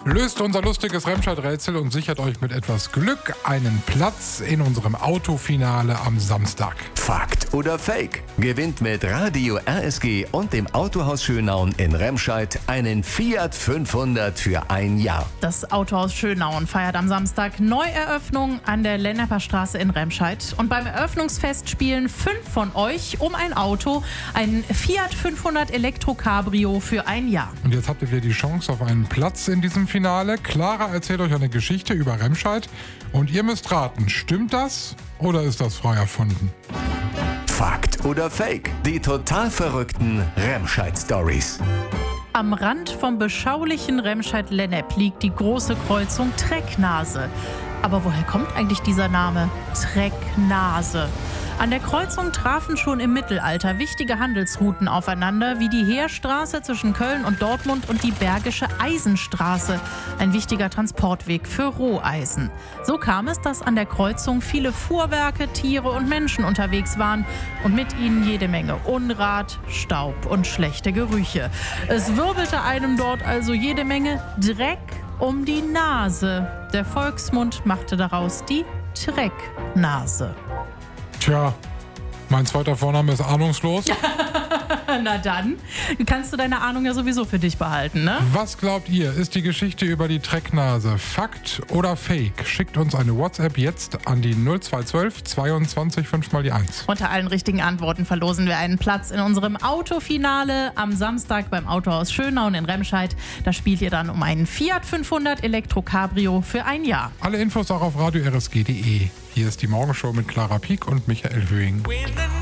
Löst unser lustiges Remscheid-Rätsel und sichert euch mit etwas Glück einen Platz in unserem Autofinale am Samstag. Fakt oder Fake? Gewinnt mit Radio RSG und dem Autohaus Schönauen in Remscheid einen Fiat 500 für ein Jahr. Das Autohaus Schönauen feiert am Samstag Neueröffnung an der Lennepperstraße in Remscheid. Und beim Eröffnungsfest spielen 5 von euch um ein Auto, ein Fiat 500 Elektro Cabrio für ein Jahr. Und jetzt habt ihr wieder die Chance auf einen Platz in diesem Finale. Clara erzählt euch eine Geschichte über Remscheid und ihr müsst raten, stimmt das oder ist das frei erfunden? Fakt oder Fake? Die total verrückten Remscheid-Stories. Am Rand vom beschaulichen Remscheid-Lennep liegt die große Kreuzung Trecknase. Aber woher kommt eigentlich dieser Name Trecknase? An der Kreuzung trafen schon im Mittelalter wichtige Handelsrouten aufeinander, wie die Heerstraße zwischen Köln und Dortmund und die Bergische Eisenstraße, ein wichtiger Transportweg für Roheisen. So kam es, dass an der Kreuzung viele Fuhrwerke, Tiere und Menschen unterwegs waren und mit ihnen jede Menge Unrat, Staub und schlechte Gerüche. Es wirbelte einem dort also jede Menge Dreck um die Nase. Der Volksmund machte daraus die Trecknase. Tja, mein zweiter Vorname ist ahnungslos. Na dann, kannst du deine Ahnung ja sowieso für dich behalten, ne? Was glaubt ihr, ist die Geschichte über die Trecknase Fakt oder Fake? Schickt uns eine WhatsApp jetzt an die 0212 22 5 mal die 1. Unter allen richtigen Antworten verlosen wir einen Platz in unserem Autofinale am Samstag beim Autohaus Schönauen in Remscheid. Da spielt ihr dann um einen Fiat 500 Elektro Cabrio für ein Jahr. Alle Infos auch auf radio-rsg.de. Hier ist die Morgenshow mit Clara Pieck und Michael Höhing.